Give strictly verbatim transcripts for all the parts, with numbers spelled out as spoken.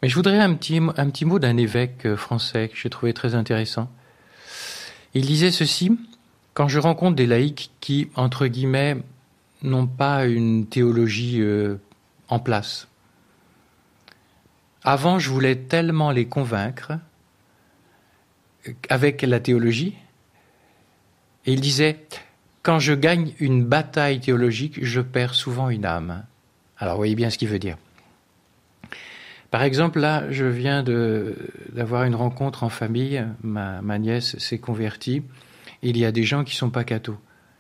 Mais je voudrais un petit, un petit mot d'un évêque français que j'ai trouvé très intéressant. Il disait ceci: quand je rencontre des laïcs qui, entre guillemets, n'ont pas une théologie euh, en place. Avant, je voulais tellement les convaincre avec la théologie. Et il disait, quand je gagne une bataille théologique, je perds souvent une âme. Alors, vous voyez bien ce qu'il veut dire. Par exemple, là, je viens de, d'avoir une rencontre en famille. Ma, ma nièce s'est convertie. Il y a des gens qui ne sont pas cathos.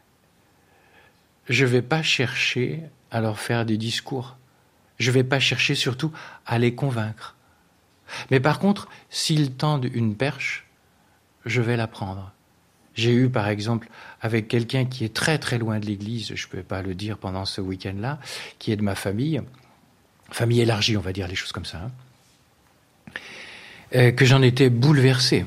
Je ne vais pas chercher à leur faire des discours. Je ne vais pas chercher surtout à les convaincre. Mais par contre, s'ils tendent une perche, je vais la prendre. J'ai eu, par exemple, avec quelqu'un qui est très très loin de l'Église, je ne peux pas le dire pendant ce week-end-là, qui est de ma famille, famille élargie, on va dire les choses comme ça, hein, euh, que j'en étais bouleversé.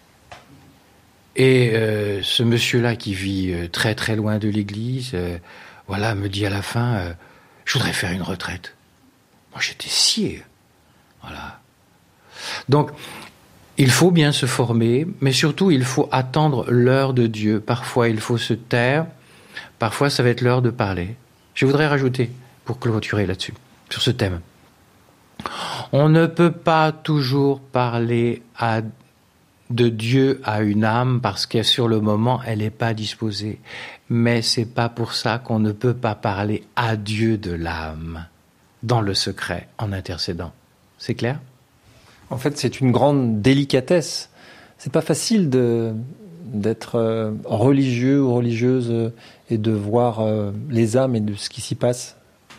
Et euh, ce monsieur-là qui vit euh, très très loin de l'Église, euh, voilà, me dit à la fin, euh, je voudrais faire une retraite. Moi, j'étais scié. Voilà. Donc, il faut bien se former, mais surtout, il faut attendre l'heure de Dieu. Parfois, il faut se taire. Parfois, ça va être l'heure de parler. Je voudrais rajouter, pour clôturer là-dessus, sur ce thème. On ne peut pas toujours parler à, de Dieu à une âme parce que sur le moment, elle n'est pas disposée. Mais c'est pas pour ça qu'on ne peut pas parler à Dieu de l'âme, dans le secret, en intercédant. C'est clair ? En fait, c'est une grande délicatesse. C'est pas facile de, d'être euh, religieux ou religieuse euh, et de voir euh, les âmes et de ce qui s'y passe.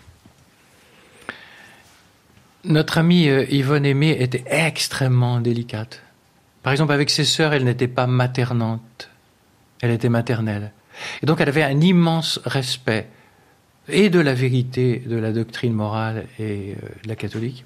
Notre amie euh, Yvonne Aimée était extrêmement délicate. Par exemple, avec ses sœurs, elle n'était pas maternante. Elle était maternelle. Et donc, elle avait un immense respect et de la vérité de la doctrine morale et euh, de la catholique.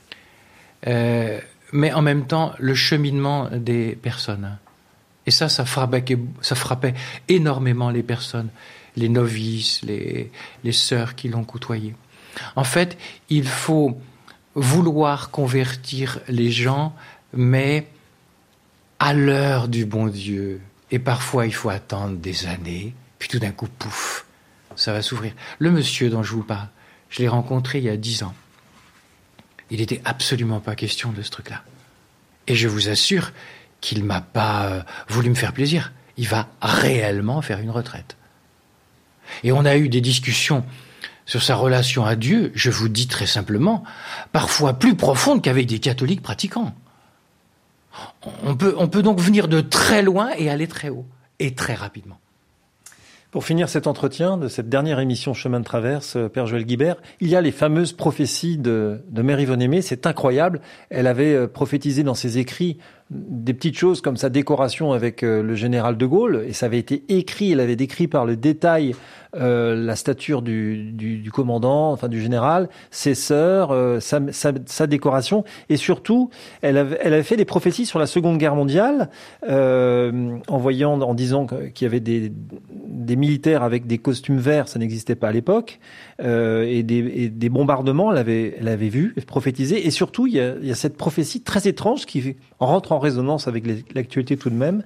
Euh, mais en même temps, le cheminement des personnes. Et ça, ça frappait, ça frappait énormément les personnes, les novices, les, les sœurs qui l'ont côtoyé. En fait, il faut vouloir convertir les gens, mais à l'heure du bon Dieu. Et parfois, il faut attendre des années, puis tout d'un coup, pouf, ça va s'ouvrir. Le monsieur dont je vous parle, je l'ai rencontré il y a dix ans. Il n'était absolument pas question de ce truc-là. Et je vous assure qu'il ne m'a pas euh, voulu me faire plaisir. Il va réellement faire une retraite. Et on a eu des discussions sur sa relation à Dieu, je vous dis très simplement, parfois plus profondes qu'avec des catholiques pratiquants. On peut, on peut donc venir de très loin et aller très haut, et très rapidement. Pour finir cet entretien de cette dernière émission Chemin de Traverse, Père Joël Guibert, il y a les fameuses prophéties de, de Mère Yvonne Aimée. C'est incroyable. Elle avait prophétisé dans ses écrits des petites choses comme sa décoration avec le général de Gaulle, et ça avait été écrit, elle avait décrit par le détail euh, la stature du, du, du commandant, enfin du général, ses sœurs, euh, sa, sa, sa décoration, et surtout, elle avait, elle avait fait des prophéties sur la Seconde Guerre mondiale, euh, en voyant, en disant qu'il y avait des, des militaires avec des costumes verts, ça n'existait pas à l'époque, euh, et, des, et des bombardements, elle avait, elle avait vu, prophétisé, et surtout, il y a, il y a cette prophétie très étrange qui rentre en résonance avec les, l'actualité tout de même,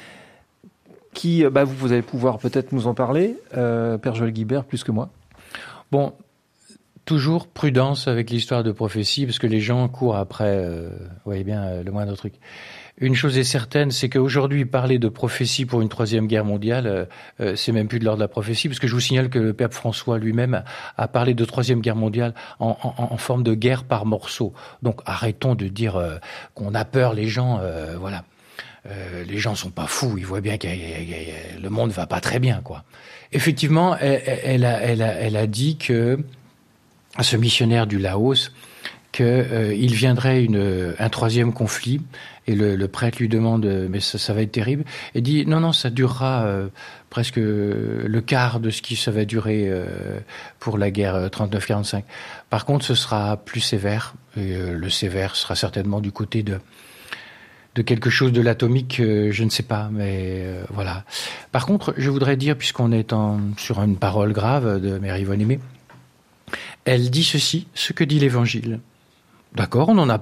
qui, bah, vous, vous allez pouvoir peut-être nous en parler, euh, Père Joël Guibert, plus que moi. Bon, toujours prudence avec l'histoire de prophétie, parce que les gens courent après, euh, vous voyez bien, euh, le moindre truc. Une chose est certaine, c'est qu'aujourd'hui, parler de prophétie pour une troisième guerre mondiale, euh, euh, c'est même plus de l'ordre de la prophétie, parce que je vous signale que le pape François lui-même a, a parlé de troisième guerre mondiale en, en, en forme de guerre par morceaux. Donc arrêtons de dire euh, qu'on a peur, les gens, euh, voilà. Euh, les gens sont pas fous, ils voient bien que le monde va pas très bien, quoi. Effectivement, elle, elle, a, elle, a, elle a dit que à ce missionnaire du Laos que euh, il viendrait une, un troisième conflit, et le, le prêtre lui demande mais ça, ça va être terrible, et dit non non ça durera euh, presque le quart de ce qui ça va durer euh, pour la guerre trente-neuf quarante-cinq. Par contre, ce sera plus sévère, et euh, le sévère sera certainement du côté de de quelque chose de l'atomique, euh, je ne sais pas, mais euh, voilà. Par contre, je voudrais dire, puisqu'on est en, sur une parole grave de Mère Yvonne Aimée, elle dit ceci, ce que dit l'Évangile. D'accord, on en a